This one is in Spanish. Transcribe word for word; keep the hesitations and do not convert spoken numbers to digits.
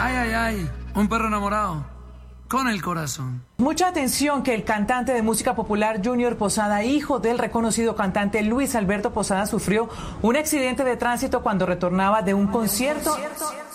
Ay, ay, ay, un perro enamorado, con el corazón. Mucha atención que el cantante de música popular Junior Posada, hijo del reconocido cantante Luis Alberto Posada, sufrió un accidente de tránsito cuando retornaba de un concierto.